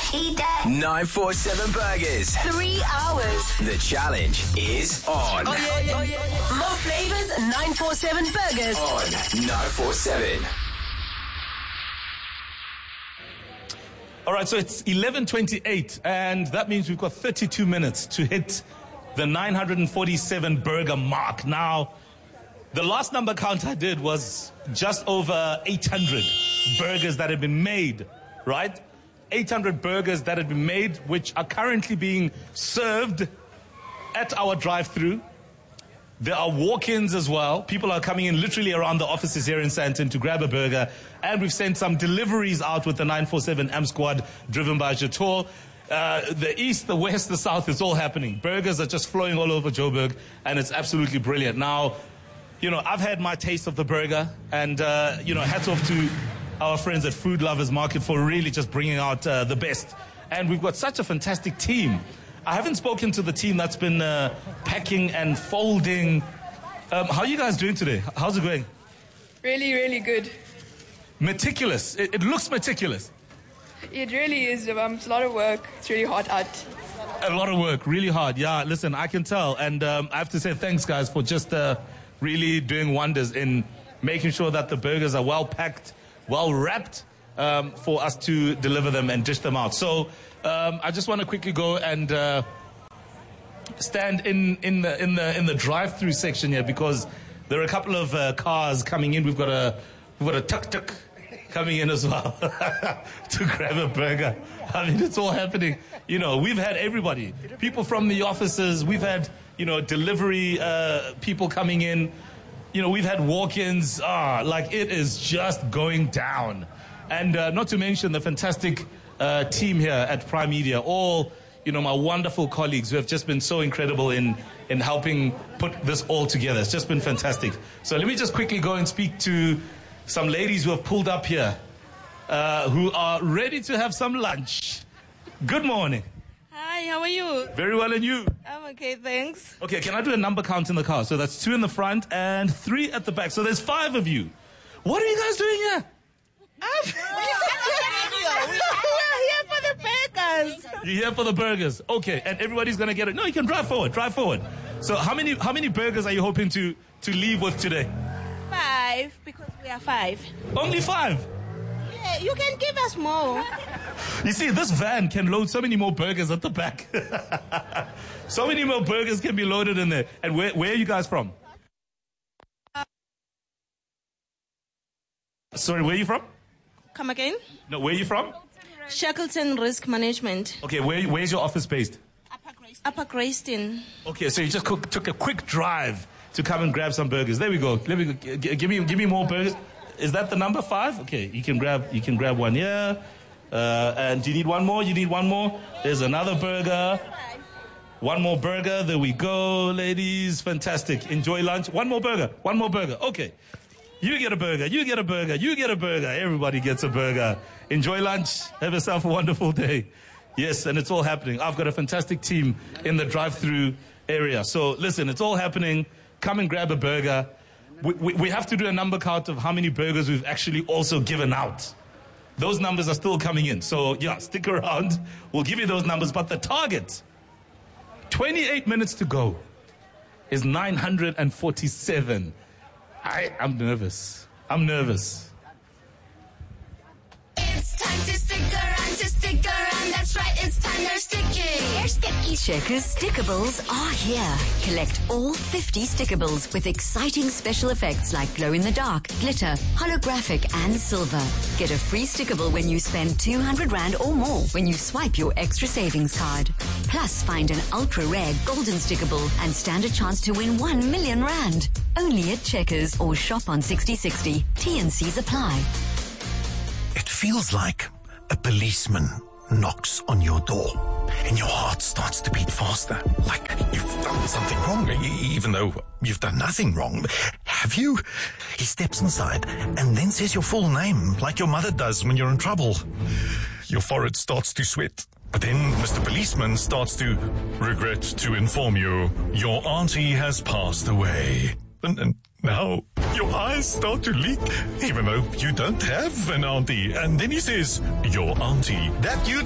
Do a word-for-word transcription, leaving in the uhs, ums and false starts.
Eat that. nine four seven Burgers. Three hours. The challenge is on. Oh, yeah, yeah, yeah, yeah. More flavors, nine four seven Burgers. On nine four seven. All right, so it's eleven twenty-eight, and that means we've got thirty-two minutes to hit the nine hundred forty-seven burger mark. Now, the last number count I did was just over eight hundred burgers that have been made, right? eight hundred burgers that have been made, which are currently being served at our drive-thru. There are walk-ins as well. People are coming in literally around the offices here in Sandton to grab a burger. And we've sent some deliveries out with the nine four seven A M Squad driven by Jator. Uh, the east, the west, the south, it's all happening. Burgers are just flowing all over Joburg, and it's absolutely brilliant. Now, you know, I've had my taste of the burger, and, uh, you know, hats off to our friends at Food Lovers Market for really just bringing out uh, the best. And we've got such a fantastic team. I haven't spoken to the team that's been uh, packing and folding. Um, how are you guys doing today? How's it going? Really, really good. Meticulous. It, it looks meticulous. It really is. Um, it's a lot of work. It's really hot out. A lot of work, really hard. Yeah, listen, I can tell. And um, I have to say thanks, guys, for just uh, really doing wonders in making sure that the burgers are well packed, well wrapped, um, for us to deliver them and dish them out. So um, I just want to quickly go and uh, stand in, in the in the in the drive-through section here, because there are a couple of uh, cars coming in. We've got a we've got a tuk-tuk coming in as well to grab a burger. I mean, it's all happening. You know, we've had everybody, people from the offices. We've had, you know, delivery uh, people coming in. You know, we've had walk-ins. Ah, like it is just going down. And uh, not to mention the fantastic uh, team here at Prime Media. All, you know, my wonderful colleagues who have just been so incredible in, in helping put this all together. It's just been fantastic. So let me just quickly go and speak to some ladies who have pulled up here, uh, who are ready to have some lunch. Good morning. Hi, how are you? Very well, and you? I'm okay, thanks. Okay, can I do a number count in the car? So that's two in the front and three at the back. So there's five of you. What are you guys doing here? We're here for the burgers. You're here for the burgers. Okay, and everybody's going to get it. No, you can drive forward, drive forward. So how many how many burgers are you hoping to, to leave with today? Five, because we are five. Only five? Yeah, you can give us more. You see, this van can load so many more burgers at the back. So many more burgers can be loaded in there. And where, where are you guys from? Sorry, where are you from? Come again? No, where are you from? Shackleton Risk Management. Okay, where, where's your office based? Upper Grayston. Okay, so you just cook, took a quick drive to come and grab some burgers. There we go. Let me go. G- give me, give me more burgers. Is that the number five? Okay, you can grab, you can grab one here. Uh, and do you need one more? You need one more? There's another burger. One more burger. There we go, ladies. Fantastic. Enjoy lunch. One more burger. One more burger. Okay. You get a burger. You get a burger. You get a burger. Everybody gets a burger. Enjoy lunch. Have yourself a wonderful day. Yes, and it's all happening. I've got a fantastic team in the drive-through area. So listen, it's all happening. Come and grab a burger. We, we, we have to do a number count of how many burgers we've actually also given out. Those numbers are still coming in. So yeah, stick around. We'll give you those numbers. But the target, twenty-eight minutes to go, is nine hundred forty-seven. I, I'm nervous. I'm nervous. It's time to stick around, to stick around. That's right, it's time they're sticky. They're sticky. Checkers Stickables are here. Collect all fifty Stickables with exciting special effects like glow-in-the-dark, glitter, holographic and silver. Get a free Stickable when you spend two hundred rand or more when you swipe your extra savings card. Plus, find an ultra-rare golden Stickable and stand a chance to win one million rand. Only at Checkers or shop on sixty sixty. T and C's apply. It feels like a policeman knocks on your door and your heart starts to beat faster, like you've done something wrong, e- even though you've done nothing wrong. Have you? He steps inside and then says your full name, like your mother does when you're in trouble. Your forehead starts to sweat. But then Mister Policeman starts to regret to inform you your auntie has passed away. And, and now your eyes start to leak, even though you don't have an auntie. And then he says, your auntie that you